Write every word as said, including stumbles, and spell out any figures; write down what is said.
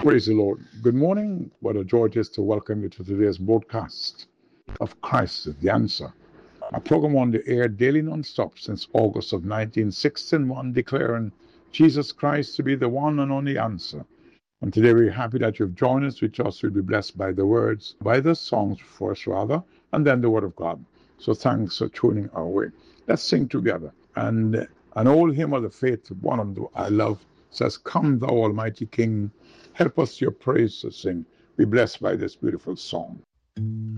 Praise the Lord. Good morning. What a joy it is to welcome you to today's broadcast of Christ is the Answer. A program on the air daily non-stop since August of nineteen sixty-one, declaring Jesus Christ to be the one and only answer. And today we're happy that you've joined us. We trust you'll be blessed by the words, by the songs first rather, and then the word of God. So thanks for tuning our way. Let's sing together. And an old hymn of the faith, one of them I love, says, "Come thou Almighty King, help us your praise to sing. Be blessed by this beautiful song."